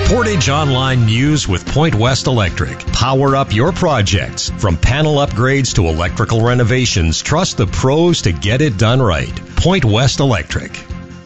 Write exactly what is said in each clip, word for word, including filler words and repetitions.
Portage Online News with Point West Electric. Power up your projects. From panel upgrades to electrical renovations, trust the pros to get it done right. Point West Electric.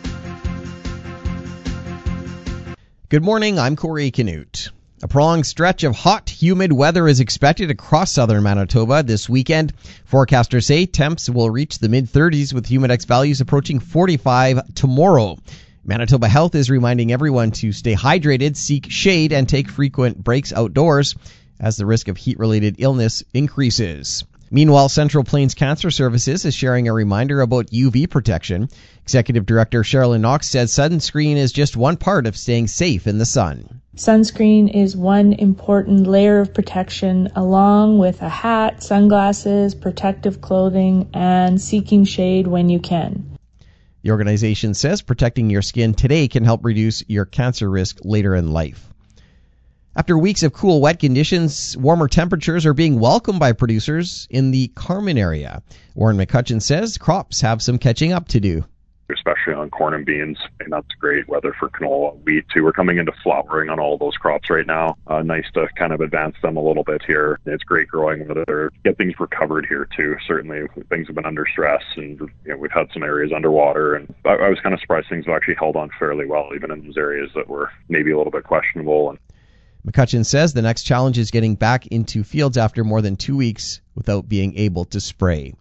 Good morning, I'm Corey Canute. A prolonged stretch of hot, humid weather is expected across southern Manitoba this weekend. Forecasters say temps will reach the mid-thirties with Humidex values approaching forty-five tomorrow. Manitoba Health is reminding everyone to stay hydrated, seek shade, and take frequent breaks outdoors as the risk of heat-related illness increases. Meanwhile, Central Plains Cancer Services is sharing a reminder about U V protection. Executive Director Sherilyn Knox said sunscreen is just one part of staying safe in the sun. Sunscreen is one important layer of protection, along with a hat, sunglasses, protective clothing, and seeking shade when you can. The organization says protecting your skin today can help reduce your cancer risk later in life. After weeks of cool, wet conditions, warmer temperatures are being welcomed by producers in the Carman area. Warren McCutcheon says crops have some catching up to do. Especially on corn and beans, and that's great weather for canola, wheat too. We're coming into flowering on all those crops right now. Uh, nice to kind of advance them a little bit here. It's great growing weather. Get things recovered here too. Certainly things have been under stress, and you know, we've had some areas underwater, and I, I was kind of surprised things have actually held on fairly well, even in those areas that were maybe a little bit questionable. And McCutcheon says the next challenge is getting back into fields after more than two weeks without being able to spray.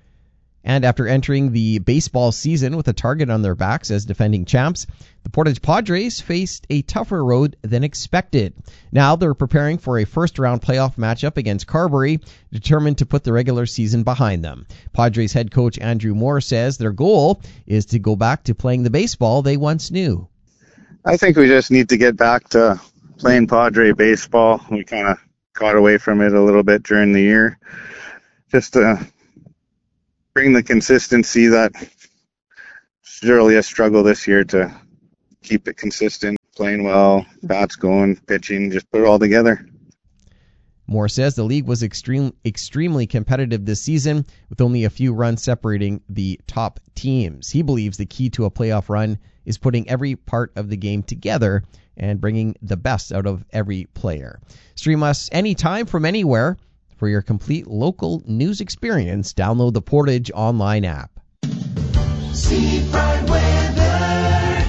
And after entering the baseball season with a target on their backs as defending champs, the Portage Padres faced a tougher road than expected. Now they're preparing for a first-round playoff matchup against Carberry, determined to put the regular season behind them. Padres head coach Andrew Moore says their goal is to go back to playing the baseball they once knew. I think we just need to get back to playing Padre baseball. We kind of got away from it a little bit during the year. Just to bring the consistency that it's really a struggle this year to keep it consistent, playing well, bats going, pitching, just put it all together. Moore says the league was extreme, extremely competitive this season, with only a few runs separating the top teams. He believes the key to a playoff run is putting every part of the game together and bringing the best out of every player. Stream us anytime from anywhere. For your complete local news experience, download the Portage Online app. Seafront weather.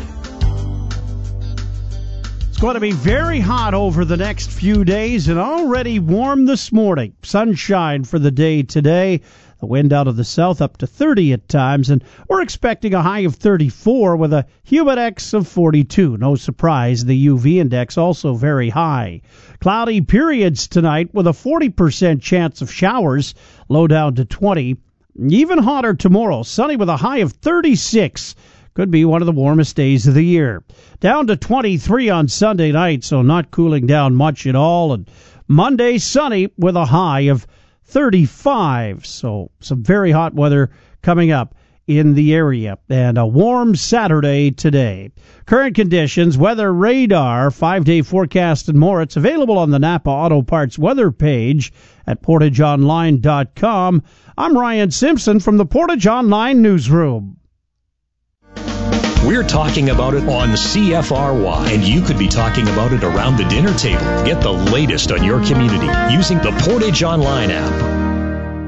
It's going to be very hot over the next few days and already warm this morning. Sunshine for the day today. The wind out of the south up to thirty at times, and we're expecting a high of thirty-four with a Humidex of forty-two. No surprise, the U V index also very high. Cloudy periods tonight with a forty percent chance of showers, low down to twenty. Even hotter tomorrow, sunny with a high of thirty-six. Could be one of the warmest days of the year. Down to twenty-three on Sunday night, so not cooling down much at all. And Monday, sunny with a high of thirty-five. So some very hot weather coming up in the area. And a warm Saturday today. Current conditions, weather radar, five-day forecast and more. It's available on the Napa Auto Parts weather page at portage online dot com. I'm Ryan Simpson from the Portage Online Newsroom. We're talking about it on C F R Y, and you could be talking about it around the dinner table. Get the latest on your community using the Portage Online app.